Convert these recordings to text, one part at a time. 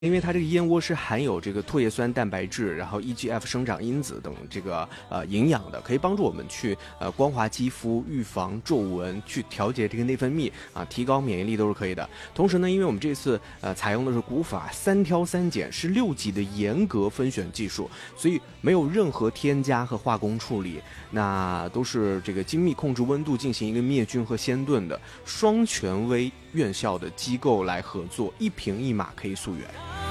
因为它这个燕窝是含有这个唾液酸蛋白质，然后 EGF 生长因子等这个营养的，可以帮助我们去光滑肌肤、预防皱纹、去调节这个内分泌啊，提高免疫力都是可以的。同时呢，因为我们这次采用的是古法3挑3拣，是6级的严格分选技术，所以没有任何添加和化工处理，那都是这个精密控制温度进行一个灭菌和鲜炖的双权威院校的机构来合作，一瓶一码可以溯源。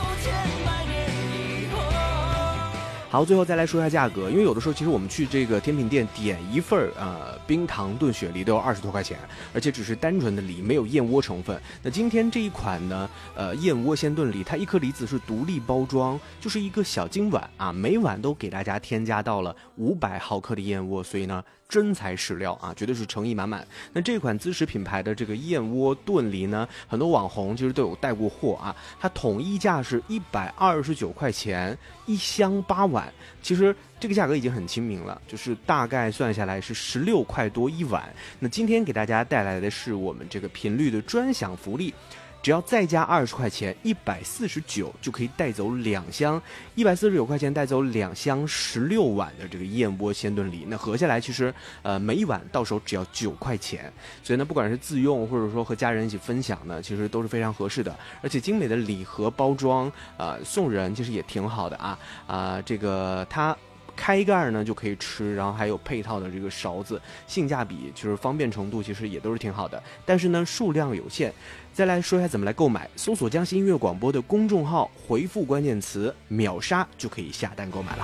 好，最后再来说一下价格，因为有的时候其实我们去这个甜品店点一份冰糖炖雪梨都要20多块钱，而且只是单纯的梨，没有燕窝成分。那今天这一款呢，燕窝鲜炖梨，它一颗梨子是独立包装，就是一个小金碗啊，每碗都给大家添加到了500毫克的燕窝，所以呢，真材实料啊，绝对是诚意满满。那这款滋食品牌的这个燕窝炖梨呢，很多网红其实都有带过货啊，它统一价是129块钱，1箱8碗。其实这个价格已经很亲民了，就是大概算下来是16块多一碗。那今天给大家带来的是我们这个频率的专享福利，只要再加20块钱，149就可以带走2箱，149块钱带走2箱16碗的这个燕窝鲜炖梨。那合下来其实每一碗到手只要9块钱，所以呢，不管是自用或者说和家人一起分享呢，其实都是非常合适的。而且精美的礼盒包装，送人其实也挺好的啊，这个它开盖呢就可以吃，然后还有配套的这个勺子，性价比就是方便程度其实也都是挺好的，但是呢数量有限。再来说一下怎么来购买，搜索江西音乐广播的公众号，回复关键词秒杀就可以下单购买了。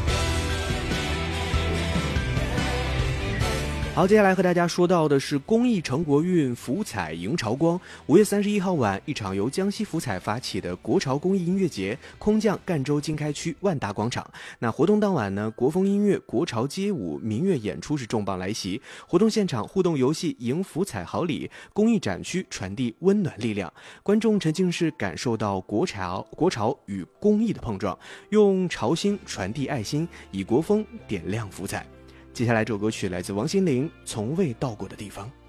好，接下来和大家说到的是公益成国运福彩迎朝光。5月31号晚，一场由江西福彩发起的国潮公益音乐节空降赣州经开区万达广场。那活动当晚呢，国风音乐、国潮街舞、民乐演出是重磅来袭。活动现场互动游戏迎福彩好礼，公益展区传递温暖力量，观众沉浸式感受到国潮与公益的碰撞，用潮心传递爱心，以国风点亮福彩。接下来这首歌曲来自王心凌，《从未到过的地方》。